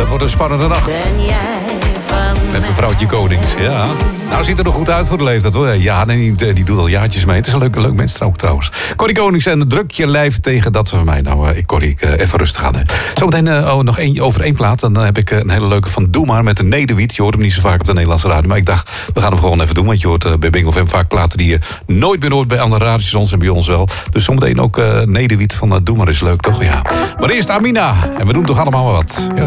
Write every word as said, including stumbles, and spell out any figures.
wordt een spannende nacht. Met mevrouwtje Konings, ja. Nou, ziet er nog goed uit voor de leeftijd, hoor. Ja, nee, die, die doet al jaartjes mee. Het is een leuk, leuk mens ook, trouwens. Corrie Konings en druk je lijf tegen dat van mij. Nou, ik Corrie, ik, uh, even rustig aan. Hè. Zometeen uh, oh, nog één, over één plaat. Dan uh, heb ik uh, een hele leuke van Doe Maar met de Nederwiet. Je hoort hem niet zo vaak op de Nederlandse radio. Maar ik dacht, we gaan hem gewoon even doen. Want je hoort uh, bij Bingo F M vaak platen die je nooit meer hoort bij andere radiostations en bij ons wel. Dus zometeen ook uh, Nederwiet van uh, Doe Maar is leuk, toch? Ja. Maar eerst Amina. En we doen toch allemaal wat. Ja.